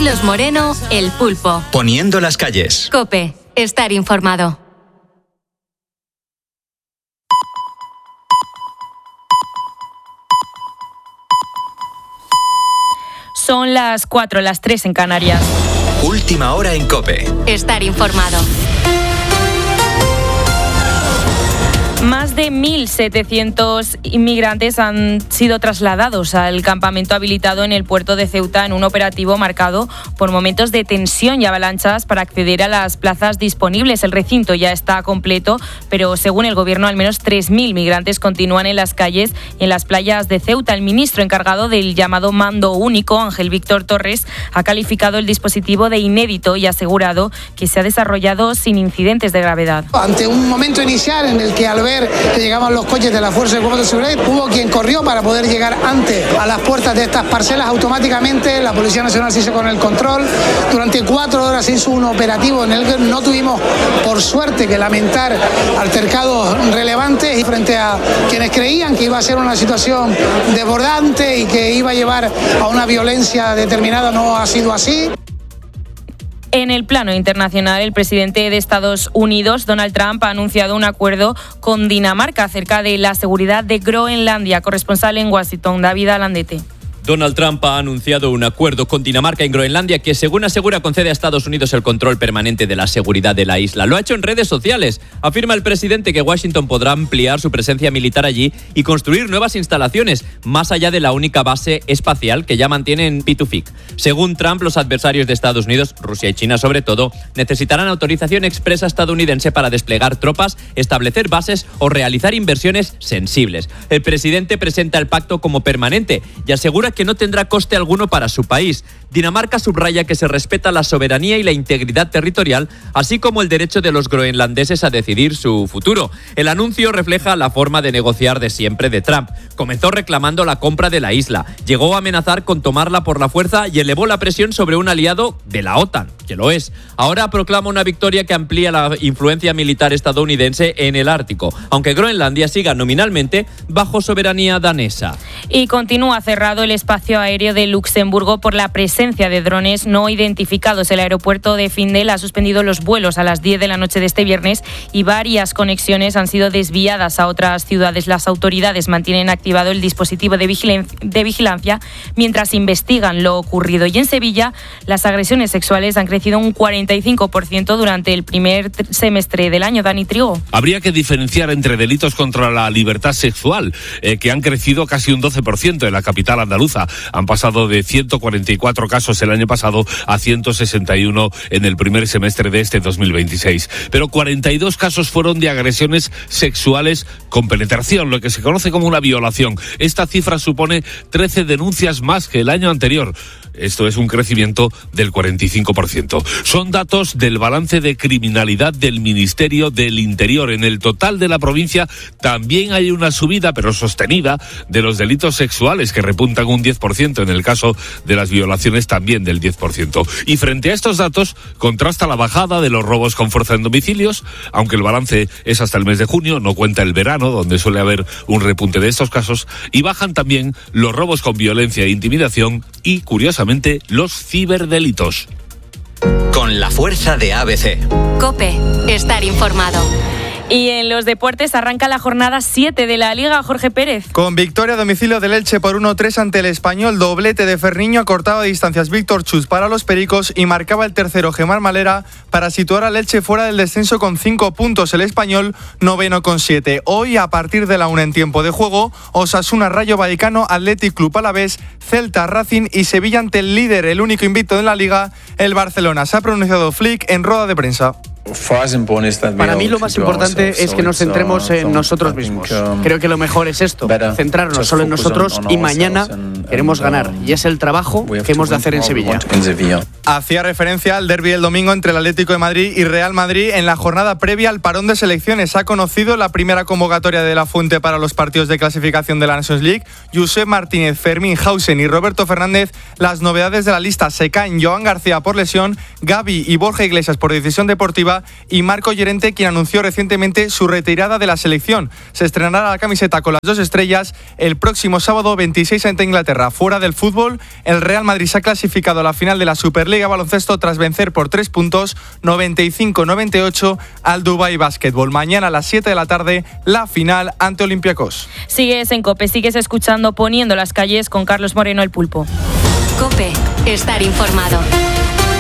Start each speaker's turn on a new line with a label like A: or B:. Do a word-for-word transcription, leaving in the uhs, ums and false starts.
A: Carlos Moreno, El Pulpo.
B: Poniendo las calles.
A: COPE. Estar informado.
C: Son las cuatro, las tres en Canarias.
B: Última hora en COPE.
A: Estar informado.
C: Más de mil setecientos inmigrantes han sido trasladados al campamento habilitado en el puerto de Ceuta en un operativo marcado por momentos de tensión y avalanchas para acceder a las plazas disponibles. El recinto ya está completo, pero según el gobierno, al menos tres mil migrantes continúan en las calles y en las playas de Ceuta. El ministro encargado del llamado Mando Único, Ángel Víctor Torres, ha calificado el dispositivo de inédito y ha asegurado que se ha desarrollado sin incidentes de gravedad.
D: Ante un momento inicial en el que al ver que llegaban los coches de la Fuerza de Cuerpos de Seguridad, hubo quien corrió para poder llegar antes a las puertas de estas parcelas. Automáticamente la Policía Nacional se hizo con el control. Durante cuatro horas se hizo un operativo en el que no tuvimos, por suerte, que lamentar altercados relevantes, y frente a quienes creían que iba a ser una situación desbordante y que iba a llevar a una violencia determinada, no ha sido así.
C: En el plano internacional, el presidente de Estados Unidos, Donald Trump, ha anunciado un acuerdo con Dinamarca acerca de la seguridad de Groenlandia. Corresponsal en Washington, David Alandete.
E: Donald Trump ha anunciado un acuerdo con Dinamarca en Groenlandia que, según asegura, concede a Estados Unidos el control permanente de la seguridad de la isla. Lo ha hecho en redes sociales. Afirma el presidente que Washington podrá ampliar su presencia militar allí y construir nuevas instalaciones, más allá de la única base espacial que ya mantiene en Pituffik. Según Trump, los adversarios de Estados Unidos, Rusia y China sobre todo, necesitarán autorización expresa estadounidense para desplegar tropas, establecer bases o realizar inversiones sensibles. El presidente presenta el pacto como permanente y asegura que no tendrá coste alguno para su país. Dinamarca subraya que se respeta la soberanía y la integridad territorial, así como el derecho de los groenlandeses a decidir su futuro. El anuncio refleja la forma de negociar de siempre de Trump. Comenzó reclamando la compra de la isla, llegó a amenazar con tomarla por la fuerza y elevó la presión sobre un aliado de la OTAN, que lo es. Ahora proclama una victoria que amplía la influencia militar estadounidense en el Ártico, aunque Groenlandia siga nominalmente bajo soberanía danesa.
C: Y continúa cerrado el espacio aéreo de Luxemburgo por la presencia de drones no identificados. El aeropuerto de Findel ha suspendido los vuelos a las diez de la noche de este viernes y varias conexiones han sido desviadas a otras ciudades. Las autoridades mantienen activado el dispositivo de vigilancia, de vigilancia mientras investigan lo ocurrido. Y en Sevilla, las agresiones sexuales han crecido un cuarenta y cinco por ciento durante el primer semestre del año. Dani Trigo.
F: Habría que diferenciar entre delitos contra la libertad sexual, eh, que han crecido casi un doce por ciento en la capital andaluza. Han pasado de ciento cuarenta y cuatro casos el año pasado a ciento sesenta y uno en el primer semestre de este dos mil veintiséis. Pero cuarenta y dos casos fueron de agresiones sexuales con penetración, lo que se conoce como una violación. Esta cifra supone trece denuncias más que el año anterior. Esto es un crecimiento del cuarenta y cinco por ciento. Son datos del balance de criminalidad del Ministerio del Interior. En el total de la provincia también hay una subida, pero sostenida, de los delitos sexuales, que repuntan un diez por ciento, en el caso de las violaciones también del diez por ciento. Y frente a estos datos, contrasta la bajada de los robos con fuerza en domicilios, aunque el balance es hasta el mes de junio, no cuenta el verano, donde suele haber un repunte de estos casos, y bajan también los robos con violencia e intimidación y, curiosamente, los ciberdelitos.
B: Con la fuerza de A B C.
A: COPE. Estar informado.
C: Y en los deportes arranca la jornada siete de la Liga. Jorge Pérez.
G: Con victoria a domicilio del Elche por uno tres ante el Español, doblete de Ferniño, acortado a distancias Víctor Chus para los Pericos y marcaba el tercero Gemar Malera para situar al Elche fuera del descenso con cinco puntos. El Español noveno con siete. Hoy, a partir de la una en tiempo de juego, Osasuna, Rayo Vallecano, Athletic Club Alavés, Celta, Racing y Sevilla ante el líder, el único invicto en la Liga, el Barcelona. Se ha pronunciado Flick en rueda de prensa.
H: Para mí lo más importante es que nos centremos en nosotros mismos. Creo que lo mejor es esto, centrarnos solo en nosotros, y mañana queremos ganar, y es el trabajo que hemos de hacer en Sevilla.
G: Hacía referencia al derbi del domingo entre el Atlético de Madrid y Real Madrid. En la jornada previa al parón de selecciones ha conocido la primera convocatoria de la Fuente para los partidos de clasificación de la Nations League. Josep Martínez, Fermín Hausen y Roberto Fernández. Las novedades de la lista: se caen Joan García por lesión, Gavi y Borja Iglesias por decisión deportiva, Batistuta y Marco Llorente, quien anunció recientemente su retirada de la selección. Se estrenará la camiseta con las dos estrellas el próximo sábado veintiséis ante Inglaterra. Fuera del fútbol, el Real Madrid se ha clasificado a la final de la Superliga Baloncesto tras vencer por tres puntos, noventa y cinco noventa y ocho al Dubai Basketball. Mañana a las siete de la tarde, la final ante Olympiacos.
C: Sigues en COPE, sigues escuchando Poniendo las calles con Carlos Moreno, el Pulpo.
A: COPE, estar informado.